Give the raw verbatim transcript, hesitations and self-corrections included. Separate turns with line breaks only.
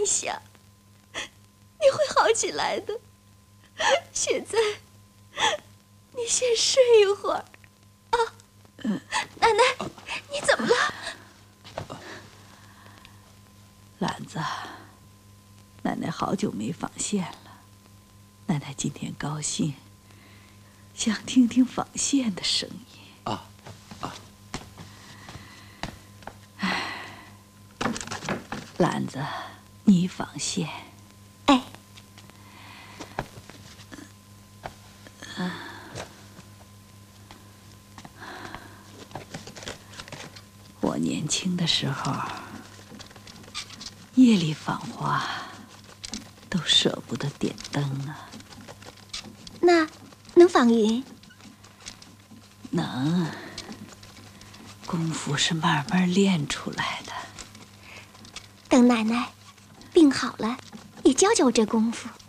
想，你会好起来的。现在，你先睡一会儿，啊！奶奶，你怎么了？
兰子，奶奶好久没纺线了，奶奶今天高兴，想听听纺线的声音。
啊啊！
哎，兰子，你纺线。
哎。
我年轻的时候，夜里纺花，都舍不得点灯啊。
那能纺云？
能。功夫是慢慢练出来的。
等奶奶病好了，也教教我这功夫。